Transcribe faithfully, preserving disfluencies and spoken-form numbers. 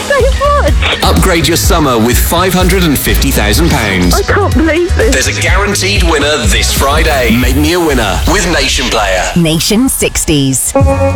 so much. Upgrade your summer with five hundred fifty thousand pounds. I can't believe this. There's a guaranteed winner this Friday. Make me a winner with Nation Player. Nation sixties.